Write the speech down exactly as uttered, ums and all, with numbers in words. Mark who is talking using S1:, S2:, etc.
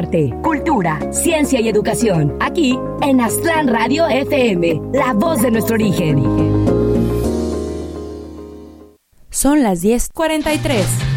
S1: arte, cultura, ciencia y educación. Aquí en Aztlán Radio F M, la voz de nuestro origen.
S2: Son las diez cuarenta y tres.